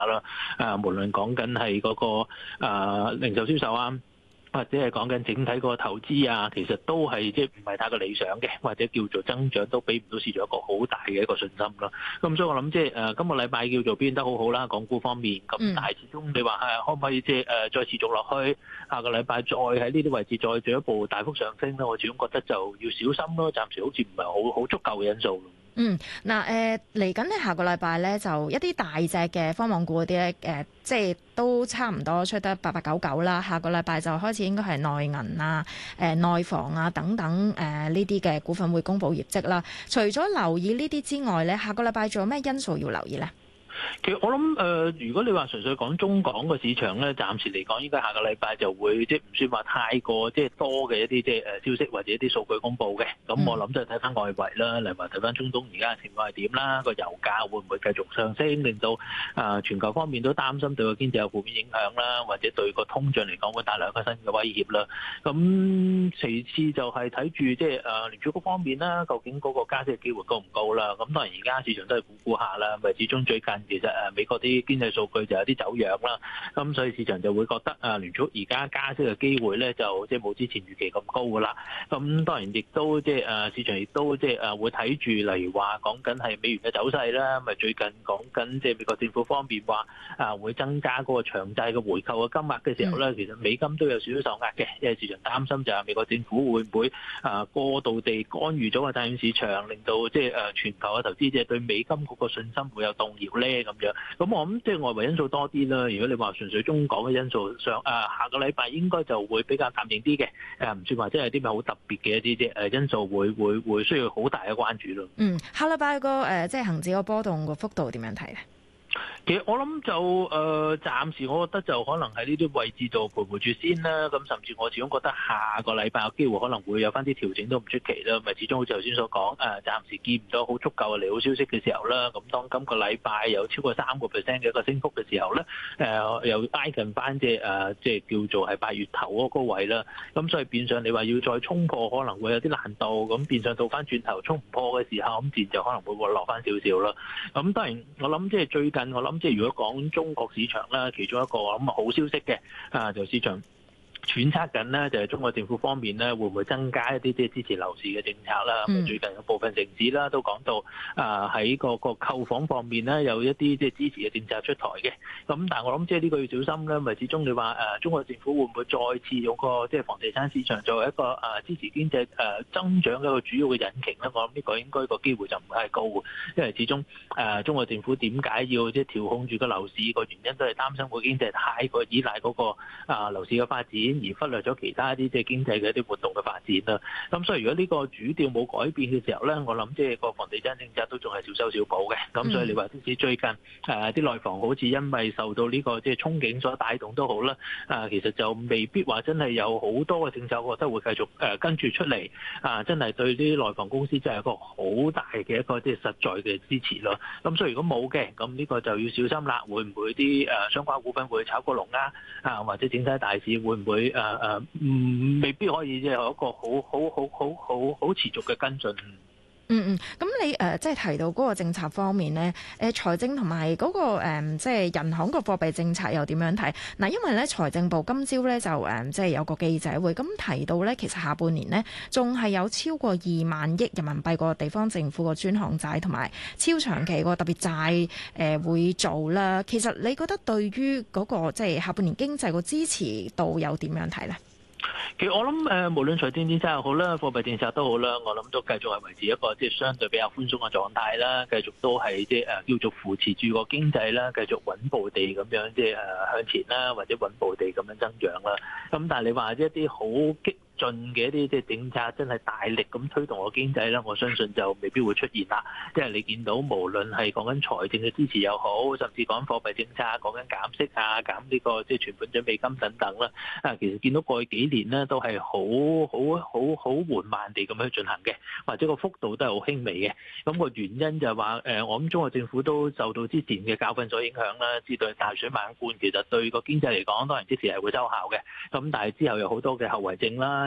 啦。無論講緊係嗰個零售銷售啊，或者係講緊整體個投資啊，其實都係即係唔係太過理想嘅，或者叫做增長都俾唔到市場一個好大嘅一個信心咯。咁所以我諗即係今個禮拜叫做表現得好好啦，港股方面。咁但係始終你話可唔可以即係再持續落去，下個禮拜再喺呢啲位置再進一步大幅上升咧？我始終覺得就要小心咯，暫時好似唔係好足夠嘅因素。 嗱嚟緊咧，下個禮拜咧就一啲大隻嘅科網股嗰啲咧，即係都差唔多出得8899啦。下個禮拜就開始應該係內銀啊、內房啊等等呢啲嘅股份會公布業績啦。除咗留意呢啲之外咧，下個禮拜仲有咩因素要留意咧？ 其實我諗如果你話純粹講中港個市場咧，暫時嚟講應該下個禮拜就會即係唔算話太過即係多嘅一啲即係消息或者一啲數據公佈嘅。咁我諗就睇翻外圍啦，例如話睇翻中東而家嘅情況係點啦，個油價會唔會繼續上升，令到全球方面都擔心對個經濟有負面影響啦，或者對個通脹嚟講會帶來一個新嘅威脅啦。咁其次就係睇住即係聯儲局方面啦，究竟嗰個加息嘅機會高唔高啦？咁當然而家市場都係估下啦，咪始終最近其實美國啲經濟數據就有啲走弱啦，咁所以市場就會覺得聯儲而家加息嘅機會咧就即係冇之前預期咁高噶啦。咁當然亦都即係市場亦都即係會睇住，例如話講緊係美元嘅走勢啦，咪最近講緊即係美國政府方面話會增加嗰個長債嘅回購嘅金額嘅時候咧，其實美金都有少少受壓嘅，因為市場擔心就係美國政府會唔會過度地干預咗個債券市場，令到即係全球嘅投資者對美金嗰個信心會有動搖咧咁樣。咁我諗即係外圍因素多啲啦。如果你話純粹中港嘅因素上，下個禮拜應該就會比較淡定啲嘅，唔算話即係有啲咩好特別嘅一啲因素會需要好大嘅關注咯。 下禮拜個即係恆指個波動個幅度點樣睇咧？ 其實我諗就暫時我覺得就可能喺呢啲位置度徘徊住先啦。咁甚至我始終覺得下個禮拜有機會可能會有翻啲調整都唔出奇啦。咪始終好似頭先所講，暫時見唔到好足夠嘅利好消息嘅時候啦。咁當今個禮拜有超過3%嘅一個升幅嘅時候咧，又挨近翻即係叫做係8月頭嗰個位啦。咁所以變相你話要再衝破可能會有啲難度。咁變相倒翻轉頭衝唔破嘅時候，咁自然就可能會落翻少少啦。咁當然我諗即係最近我諗即係如果講中國市場啦，其中一個我諗好消息嘅就市場揣測緊呢，就係中國政府方面咧，會唔會增加一啲即係支持樓市嘅政策啦？最近有部分城市啦都講到喺個購房方面咧，有一啲即係支持嘅政策出台嘅。咁但係我諗即係呢個要小心啦，咪始終你話中國政府會唔會再次用個即係房地產市場作為一個支持經濟增長嘅一個主要嘅引擎咧？我諗呢個應該個機會就唔係太高嘅，因為始終中國政府點解要即係調控住個樓市個原因，都係擔心個經濟太過依賴嗰個樓市嘅發展，而忽略咗其他一啲即係經濟嘅一啲活動嘅發展啦。咁所以如果呢個主調冇改變嘅時候咧，我諗即係個房地產政策都仲係小修小補嘅。咁所以你話即使最近啲內房好似因為受到呢個即係憧憬所帶動都好啦，其實就未必話真係有好多嘅政策，我覺得會繼續跟住出嚟，真係對啲內房公司真係一個好大嘅一個即係實在嘅支持咯。咁所以如果冇嘅，咁呢個就要小心啦。會唔會啲相關股份會炒過龍或者整體大市會唔會未必可以即係有一個好持續嘅跟進。 咁你即係提到嗰個政策方面咧，財政同埋嗰個即係人行個貨幣政策又點樣睇？嗱，因為咧財政部今朝咧就即係有個記者會，咁提到咧其實下半年呢，仲係有超過2萬億人民幣個地方政府個專項債同埋超長期個特別債會做啦。其實你覺得對於嗰個即係下半年經濟個支持度有點樣睇咧？ 其實我諗無論財政政策又好啦，貨幣政策都好啦，我諗都繼續係維持一個即係相對比較寬鬆嘅狀態啦，繼續都係即係叫做扶持住個經濟啦，繼續穩步地咁樣即係向前啦，或者穩步地咁樣增長啦。咁但係你話一啲好激進嘅一啲即係政策真係大力咁推動個經濟啦，我相信就未必會出現啦。因為你見到無論係講緊財政嘅支持又好，甚至講貨幣政策、講緊減息減呢個即係存款準備金等等啦，其實見到過去幾年呢都係好緩慢地咁樣進行嘅，或者個幅度都係好輕微嘅。咁個原因就係話我諗中國政府都受到之前嘅教訓所影響啦，知道大水漫灌其實對個經濟嚟講當然即時係會收效嘅。咁但係之後有好多嘅後遺症啦。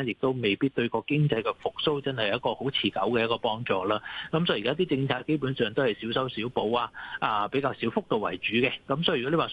亦都未必對個經濟嘅復甦真係一個好持久嘅一個幫助啦。咁所以而家啲政策基本上都係小修小補比較小幅度為主嘅。咁所以如果你話